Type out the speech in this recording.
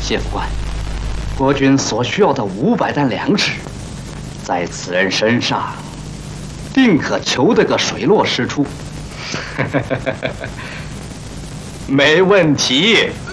谢副官，国军所需要的500担粮食，在此人身上，定可求得个水落石出。 没问题。